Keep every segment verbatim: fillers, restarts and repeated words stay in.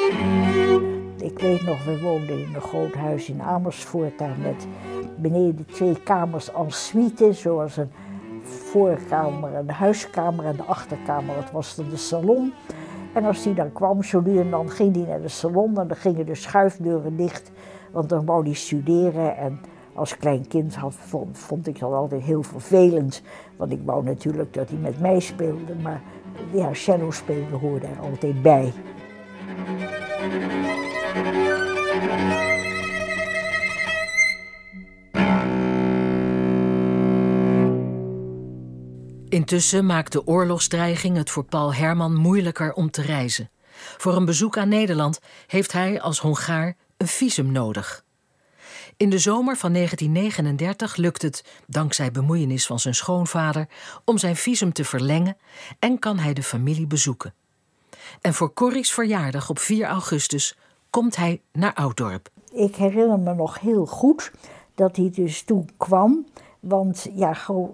Ik weet nog, we woonden in een groot huis in Amersfoort, daar met beneden twee kamers en suite, zoals een voorkamer, een huiskamer en de achterkamer, dat was dan de salon. En als die dan kwam, zo nu en dan ging die naar de salon en dan gingen de schuifdeuren dicht, want dan wou die studeren. En als klein kind had, vond, vond ik dat altijd heel vervelend, want ik wou natuurlijk dat hij met mij speelde, maar ja, cello spelen hoorde er altijd bij. Intussen maakt de oorlogsdreiging het voor Paul Herman moeilijker om te reizen. Voor een bezoek aan Nederland heeft hij als Hongaar een visum nodig. In de zomer van negentien negenendertig lukt het, dankzij bemoeienis van zijn schoonvader, om zijn visum te verlengen en kan hij de familie bezoeken. En voor Corrie's verjaardag op vier augustus komt hij naar Ouddorp. Ik herinner me nog heel goed dat hij dus toen kwam, want ja,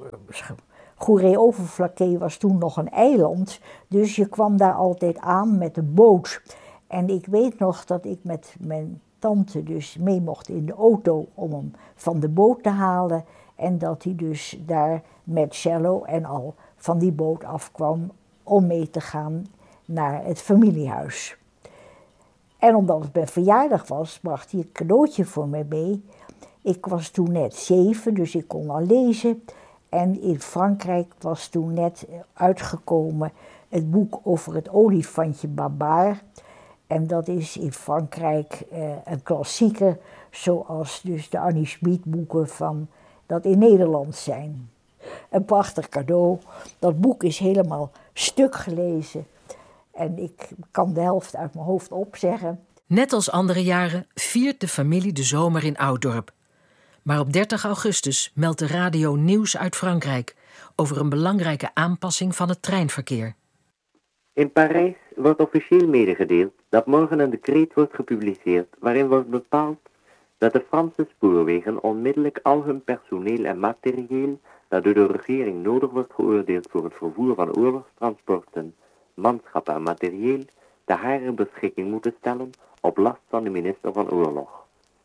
Goeree-Overflakkee was toen nog een eiland, dus je kwam daar altijd aan met de boot. En ik weet nog dat ik met mijn tante dus mee mocht in de auto om hem van de boot te halen en dat hij dus daar met cello en al van die boot afkwam om mee te gaan naar het familiehuis. En omdat het mijn verjaardag was, bracht hij een cadeautje voor mij mee. Ik was toen net zeven, dus ik kon al lezen. En in Frankrijk was toen net uitgekomen het boek over het olifantje Babar. En dat is in Frankrijk eh, een klassieker, zoals dus de Annie Schmid boeken van dat in Nederland zijn. Een prachtig cadeau. Dat boek is helemaal stuk gelezen. En ik kan de helft uit mijn hoofd opzeggen. Net als andere jaren viert de familie de zomer in Ouddorp. Maar op dertig augustus meldt de radio nieuws uit Frankrijk over een belangrijke aanpassing van het treinverkeer. In Parijs wordt officieel medegedeeld dat morgen een decreet wordt gepubliceerd waarin wordt bepaald dat de Franse spoorwegen onmiddellijk al hun personeel en materieel dat door de regering nodig wordt geoordeeld voor het vervoer van oorlogstransporten, manschappen en materieel te hare beschikking moeten stellen op last van de minister van Oorlog.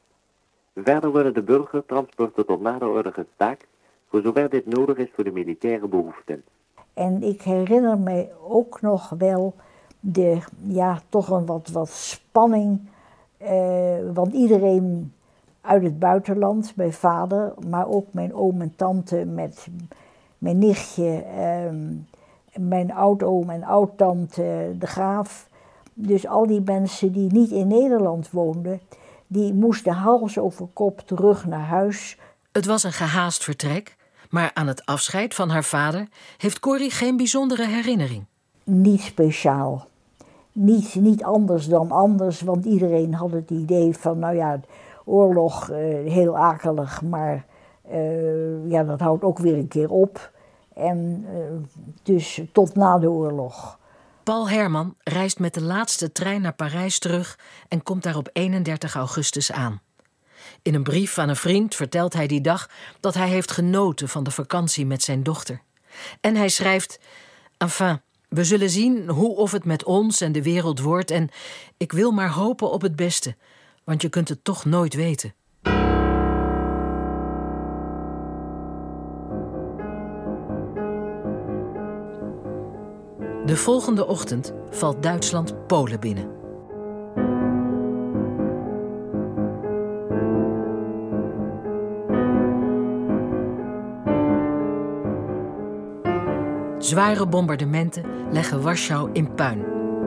Verder worden de burgertransporten tot nader orde gestaakt, voor zover dit nodig is voor de militaire behoeften. En ik herinner me ook nog wel de, ja, toch een wat, wat spanning, eh, want iedereen uit het buitenland, mijn vader, maar ook mijn oom en tante met mijn nichtje, eh, mijn oudoom en oudtante, de Graaf. Dus al die mensen die niet in Nederland woonden, die moesten hals over kop terug naar huis. Het was een gehaast vertrek, maar aan het afscheid van haar vader heeft Corrie geen bijzondere herinnering. Niet speciaal. Niet, niet anders dan anders, want iedereen had het idee van, nou ja, oorlog, uh, heel akelig, maar uh, ja, dat houdt ook weer een keer op. En uh, dus tot na de oorlog. Paul Herman reist met de laatste trein naar Parijs terug en komt daar op eenendertig augustus aan. In een brief aan een vriend vertelt hij die dag dat hij heeft genoten van de vakantie met zijn dochter. En hij schrijft: Enfin, we zullen zien hoe of het met ons en de wereld wordt en ik wil maar hopen op het beste, want je kunt het toch nooit weten. De volgende ochtend valt Duitsland Polen binnen. Zware bombardementen leggen Warschau in puin.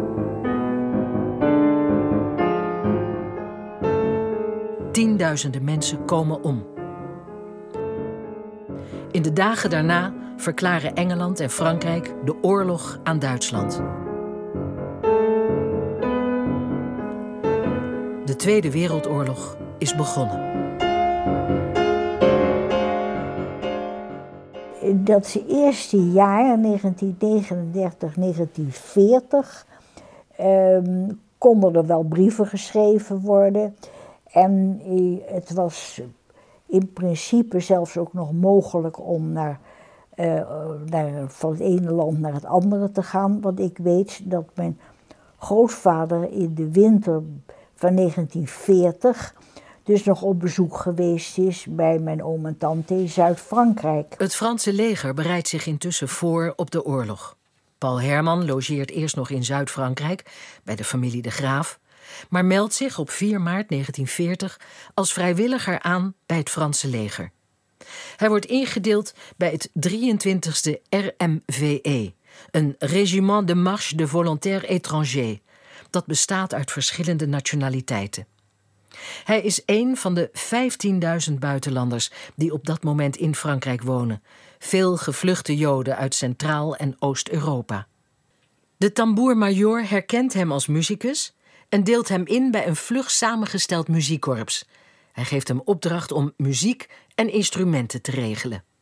Tienduizenden mensen komen om. In de dagen daarna verklaren Engeland en Frankrijk de oorlog aan Duitsland. De Tweede Wereldoorlog is begonnen. Dat eerste jaar, negentien negenendertig, negentien veertig, um, konden er wel brieven geschreven worden. En het was in principe zelfs ook nog mogelijk om naar, uh, naar, van het ene land naar het andere te gaan. Want ik weet dat mijn grootvader in de winter van negentien veertig dus nog op bezoek geweest is bij mijn oom en tante in Zuid-Frankrijk. Het Franse leger bereidt zich intussen voor op de oorlog. Paul Herman logeert eerst nog in Zuid-Frankrijk bij de familie de Graaf, maar meldt zich op vier maart negentien veertig als vrijwilliger aan bij het Franse leger. Hij wordt ingedeeld bij het drieëntwintigste R M V E, een Régiment de Marche de Volontaires Étrangers. Dat bestaat uit verschillende nationaliteiten. Hij is een van de vijftienduizend buitenlanders die op dat moment in Frankrijk wonen. Veel gevluchte Joden uit Centraal- en Oost-Europa. De tamboer-majoor herkent hem als muzikus en deelt hem in bij een vlug samengesteld muziekkorps. Hij geeft hem opdracht om muziek en instrumenten te regelen.